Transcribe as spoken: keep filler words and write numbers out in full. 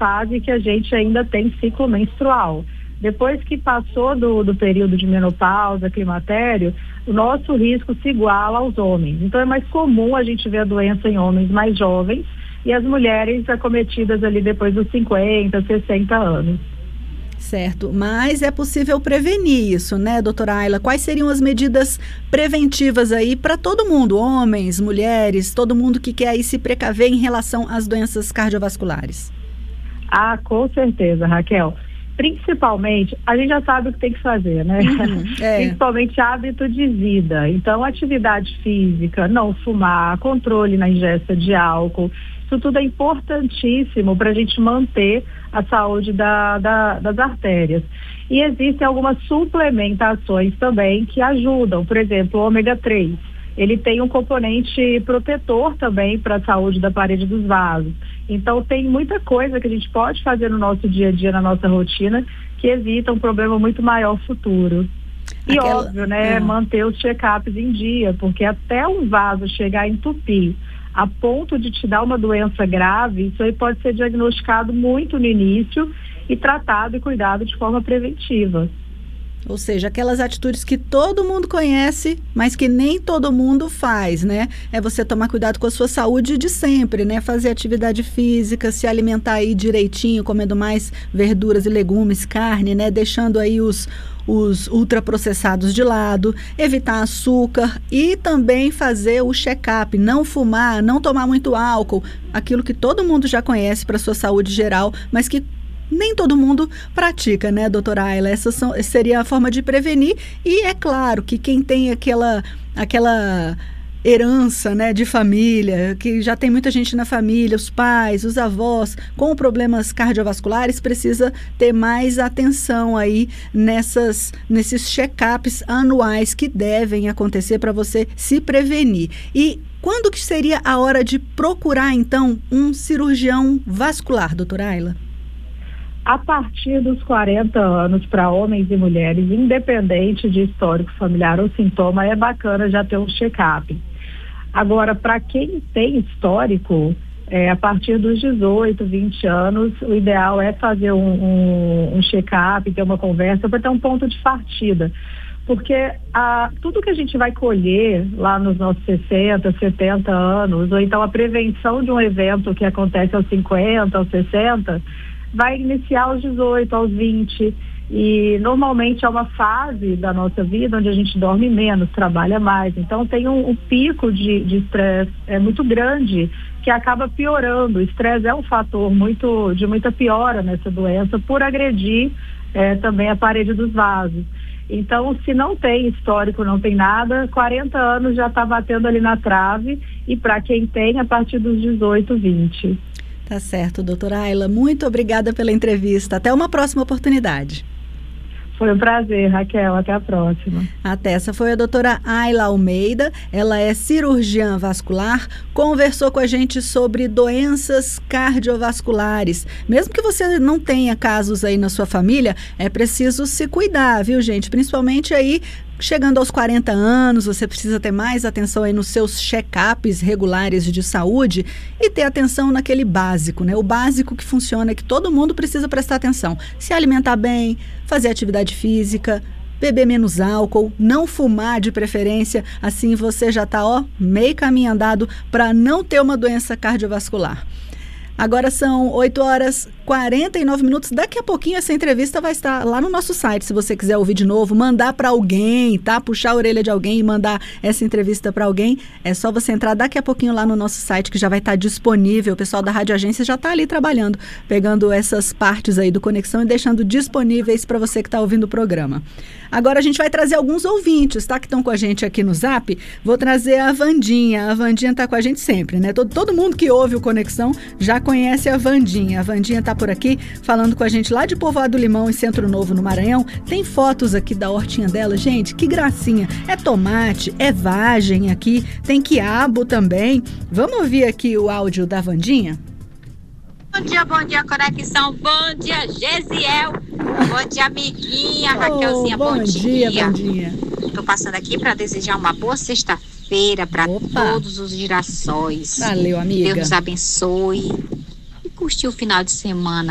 fase que a gente ainda tem ciclo menstrual. Depois que passou do, do período de menopausa, climatério, o nosso risco se iguala aos homens. Então é mais comum a gente ver a doença em homens mais jovens e as mulheres acometidas ali depois dos cinquenta, sessenta anos. Certo, mas é possível prevenir isso, né, doutora Ayla? Quais seriam as medidas preventivas aí para todo mundo, homens, mulheres, todo mundo que quer aí se precaver em relação às doenças cardiovasculares? Ah, com certeza, Raquel. Principalmente, a gente já sabe o que tem que fazer, né? Uhum, é. Principalmente hábito de vida. Então, atividade física, não fumar, controle na ingesta de álcool. Isso tudo é importantíssimo para a gente manter a saúde da, da, das artérias. E existem algumas suplementações também que ajudam. Por exemplo, o ômega três. Ele tem um componente protetor também para a saúde da parede dos vasos. Então, tem muita coisa que a gente pode fazer no nosso dia a dia, na nossa rotina, que evita um problema muito maior futuro. E Aquela... óbvio, né, Uhum. manter os check-ups em dia, porque até um vaso chegar a entupir a ponto de te dar uma doença grave, isso aí pode ser diagnosticado muito no início e tratado e cuidado de forma preventiva. Ou seja, aquelas atitudes que todo mundo conhece, mas que nem todo mundo faz, né? É você tomar cuidado com a sua saúde de sempre, né? Fazer atividade física, se alimentar aí direitinho, comendo mais verduras e legumes, carne, né? Deixando aí os, os ultraprocessados de lado, evitar açúcar e também fazer o check-up, não fumar, não tomar muito álcool, aquilo que todo mundo já conhece para a sua saúde geral, mas que nem todo mundo pratica, né, doutora Ayla? Essa são, seria a forma de prevenir e é claro que quem tem aquela, aquela herança, né, de família, que já tem muita gente na família, os pais, os avós, com problemas cardiovasculares, precisa ter mais atenção aí nessas, nesses check-ups anuais que devem acontecer para você se prevenir. E quando que seria a hora de procurar, então, um cirurgião vascular, doutora Ayla? A partir dos quarenta anos, para homens e mulheres, independente de histórico familiar ou sintoma, é bacana já ter um check-up. Agora, para quem tem histórico, é, a partir dos dezoito, vinte anos, o ideal é fazer um, um, um check-up, ter uma conversa para ter um ponto de partida. Porque a, tudo que a gente vai colher lá nos nossos sessenta, setenta anos, ou então a prevenção de um evento que acontece aos cinquenta, aos sessenta, vai iniciar aos dezoito, aos vinte, e normalmente é uma fase da nossa vida onde a gente dorme menos, trabalha mais, então tem um, um pico de estresse é muito grande que acaba piorando. O estresse é um fator muito, de muita piora nessa doença por agredir é, também a parede dos vasos. Então, se não tem histórico, não tem nada, quarenta anos já está batendo ali na trave, e para quem tem, a partir dos dezoito, vinte. Tá certo, doutora Ayla. Muito obrigada pela entrevista. Até uma próxima oportunidade. Foi um prazer, Raquel. Até a próxima. Até. Essa foi a doutora Ayla Almeida. Ela é cirurgiã vascular. Conversou com a gente sobre doenças cardiovasculares. Mesmo que você não tenha casos aí na sua família, é preciso se cuidar, viu, gente? Principalmente aí chegando aos quarenta anos, você precisa ter mais atenção aí nos seus check-ups regulares de saúde e ter atenção naquele básico, né? O básico que funciona, que todo mundo precisa prestar atenção. Se alimentar bem, fazer atividade física, beber menos álcool, não fumar de preferência, assim você já está, ó, meio caminho andado para não ter uma doença cardiovascular. Agora são oito horas e quarenta e nove minutos. Daqui a pouquinho essa entrevista vai estar lá no nosso site. Se você quiser ouvir de novo, mandar para alguém, tá? Puxar a orelha de alguém e mandar essa entrevista para alguém, é só você entrar daqui a pouquinho lá no nosso site, que já vai estar disponível. O pessoal da Rádio Agência já está ali trabalhando, pegando essas partes aí do Conexão e deixando disponíveis para você que está ouvindo o programa. Agora a gente vai trazer alguns ouvintes, tá? Que estão com a gente aqui no Zap. Vou trazer a Vandinha. A Vandinha está com a gente sempre, né? Todo, todo mundo que ouve o Conexão já conhece a Vandinha. A Vandinha está por aqui falando com a gente lá de Povoado do Limão, em Centro Novo, no Maranhão. Tem fotos aqui da hortinha dela. Gente, que gracinha. É tomate, é vagem aqui, tem quiabo também. Vamos ouvir aqui o áudio da Vandinha? Bom dia, bom dia, Conexão. Bom dia, Gesiel. Bom dia, amiguinha, Raquelzinha. Oh, bom, bom dia, dia, Vandinha. Estou passando aqui para desejar uma boa sexta-feira para todos os girassóis. Valeu, amiga. Deus nos abençoe. E curtir o final de semana